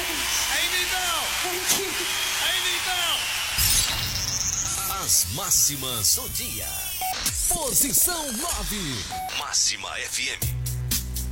Aí, Vitão! Aí, Vitão! As máximas do dia. Posição 9. Máxima FM.